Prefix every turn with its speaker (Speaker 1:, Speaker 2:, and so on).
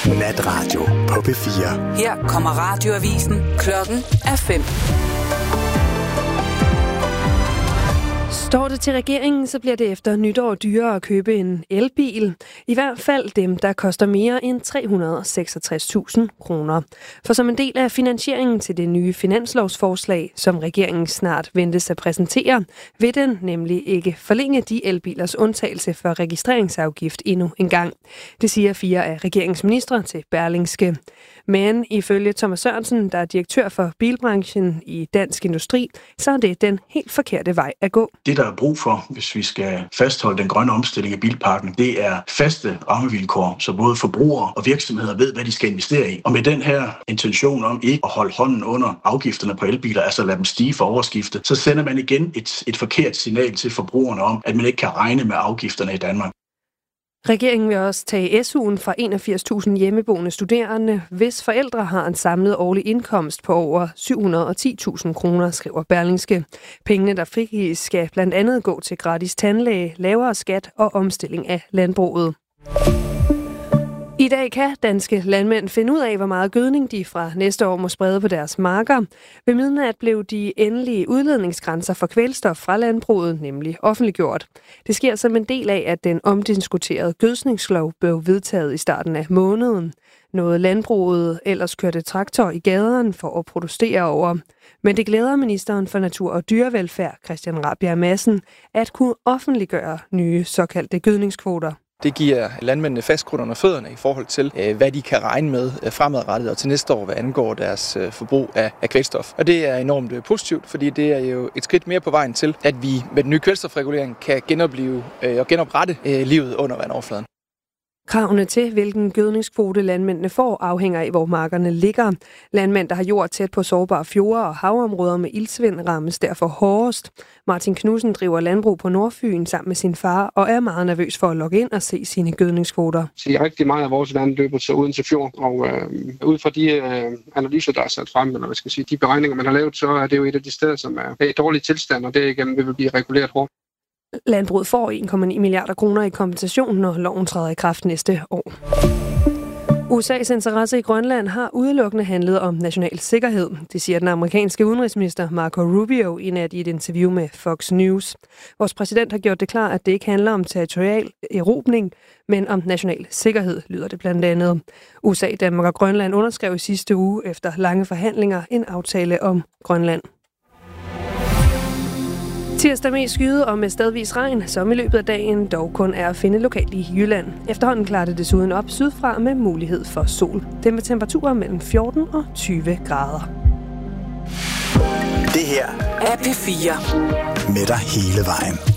Speaker 1: Natradio på P4.
Speaker 2: Her kommer radioavisen. Klokken er 5.
Speaker 3: Står det til regeringen, så bliver det efter nytår dyrere at købe en elbil. I hvert fald dem, der koster mere end 366.000 kroner. For som en del af finansieringen til det nye finanslovsforslag, som regeringen snart ventes at præsentere, vil den nemlig ikke forlænge de elbilers undtagelse for registreringsafgift endnu en gang. Det siger 4 af regeringsministre til Berlingske. Men ifølge Thomas Sørensen, der er direktør for bilbranchen i Dansk Industri, så er det den helt forkerte vej at gå.
Speaker 4: Det, der er brug for, hvis vi skal fastholde den grønne omstilling af bilparken, det er faste rammevilkår, så både forbrugere og virksomheder ved, hvad de skal investere i. Og med den her intention om ikke at holde hånden under afgifterne på elbiler, altså lade dem stige for overskifte, så sender man igen et forkert signal til forbrugerne om, at man ikke kan regne med afgifterne i Danmark.
Speaker 3: Regeringen vil også tage SU'en fra 81.000 hjemmeboende studerende, hvis forældre har en samlet årlig indkomst på over 710.000 kroner, skriver Berlingske. Pengene, der frigives, skal blandt andet gå til gratis tandlæge, lavere skat og omstilling af landbruget. I dag kan danske landmænd finde ud af, hvor meget gødning de fra næste år må sprede på deres marker. Ved midnat blev de endelige udledningsgrænser for kvælstof fra landbruget nemlig offentliggjort. Det sker som en del af, at den omdiskuterede gødskningslov blev vedtaget i starten af måneden. Noget landbruget ellers kørte traktor i gaderne for at protestere over. Men det glæder ministeren for Natur og Dyrevelfærd, Christian Rabjerg Madsen, at kunne offentliggøre nye såkaldte gødningskvoter.
Speaker 5: Det giver landmændene fast grund under fødderne i forhold til, hvad de kan regne med fremadrettet og til næste år, hvad angår deres forbrug af kvælstof. Og det er enormt positivt, fordi det er jo et skridt mere på vejen til, at vi med den nye kvælstofregulering kan genoplive og genoprette livet under vandoverfladen.
Speaker 3: Kravene til, hvilken gødningskvote landmændene får, afhænger af, hvor markerne ligger. Landmænd, der har jord tæt på sårbare fjorde og havområder med iltsvind, rammes derfor hårdest. Martin Knudsen driver landbrug på Nordfyn sammen med sin far og er meget nervøs for at logge ind og se sine gødningskvoter.
Speaker 6: Rigtig meget af vores vand løber til uden til fjord, og ud fra de analyser, der er sat frem, eller hvad skal jeg sige, de beregninger, man har lavet, så er det jo et af de steder, som er i dårlig tilstand, og derigennem vil blive reguleret hårdt.
Speaker 3: Landbruget får 1,9 milliarder kroner i kompensation, når loven træder i kraft næste år. USA's interesse i Grønland har udelukkende handlet om national sikkerhed. Det siger den amerikanske udenrigsminister Marco Rubio i nat i et interview med Fox News. Vores præsident har gjort det klart, at det ikke handler om territorial erobring, men om national sikkerhed, lyder det blandt andet. USA, Danmark og Grønland underskrev i sidste uge efter lange forhandlinger en aftale om Grønland. Tirsdag mest skyet og med stedvis regn, som i løbet af dagen dog kun er at finde lokalt i Jylland. Efterhånden klarer det desuden op sydfra med mulighed for sol. Det med temperaturer mellem 14 og 20 grader.
Speaker 1: Det her
Speaker 2: er P4.
Speaker 1: Med dig hele vejen.